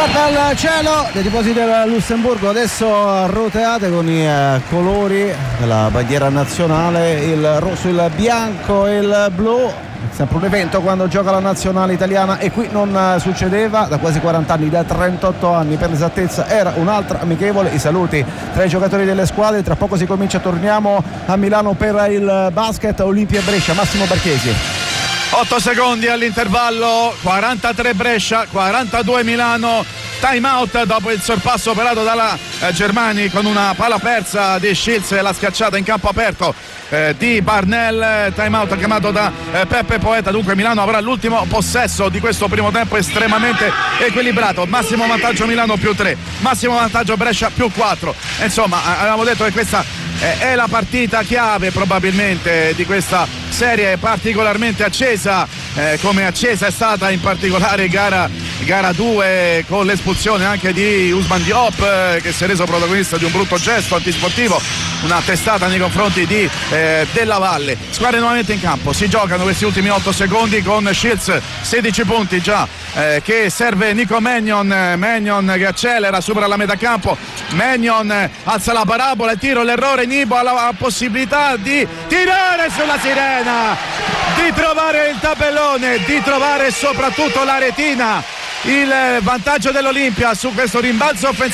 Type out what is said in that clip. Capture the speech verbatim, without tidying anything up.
dal cielo dei tifosi del Lussemburgo, adesso roteate con i eh, colori della bandiera nazionale, il rosso, il bianco e il blu. Sempre un evento quando gioca la nazionale italiana, e qui non uh, succedeva da quasi quaranta anni, da trentotto anni per l'esattezza. Era un'altra amichevole. I saluti tra i giocatori delle squadre. Tra poco si comincia, torniamo a Milano per il basket. Olimpia Brescia, Massimo Barchesi. otto secondi all'intervallo, quarantatré Brescia, quarantadue Milano. Time out dopo il sorpasso operato dalla eh, Germani con una palla persa di Shields e la schiacciata in campo aperto eh, di Barnell. Time out chiamato da eh, Peppe Poeta. Dunque Milano avrà l'ultimo possesso di questo primo tempo estremamente equilibrato. Massimo vantaggio Milano più tre, massimo vantaggio Brescia più quattro. Insomma, avevamo detto che questa eh, è la partita chiave probabilmente di questa serie, particolarmente accesa, eh, come accesa è stata in particolare gara gara due con l'espulsione anche di Ousmane Diop, eh, che si è reso protagonista di un brutto gesto antisportivo, una testata nei confronti di eh, Della Valle. Squadre nuovamente in campo, si giocano questi ultimi otto secondi con Shields sedici punti già, eh, che serve Nico Mannion. Mannion che accelera, supera la metà campo, Mannion eh, alza la parabola, il tiro, l'errore, Nibo ha la possibilità di tirare sulla sirena, di trovare il tabellone, di trovare soprattutto la retina. Il vantaggio dell'Olimpia su questo rimbalzo offensivo